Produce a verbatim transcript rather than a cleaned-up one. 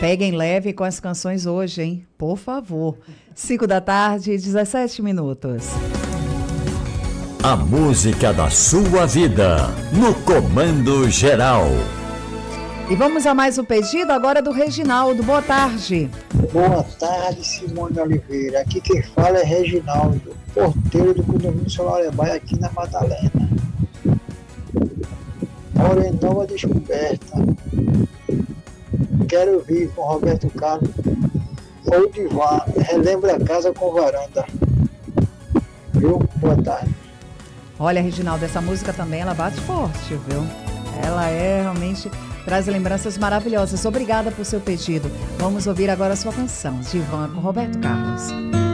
Peguem leve com as canções hoje, hein? Por favor. cinco da tarde, dezessete minutos. A música da sua vida, no Comando Geral. E vamos a mais um pedido agora do Reginaldo. Boa tarde. Boa tarde, Simone Oliveira. Aqui quem fala é Reginaldo, porteiro do condomínio Solarebaia aqui na Madalena. Moro em Nova Descoberta. Quero vir com Roberto Carlos ou Divan, relembra a casa com varanda. Viu? Boa tarde. Olha, Reginaldo, essa música também, ela bate forte, viu? Ela é realmente, traz lembranças maravilhosas. Obrigada por seu pedido. Vamos ouvir agora a sua canção, Divan, com Roberto Carlos.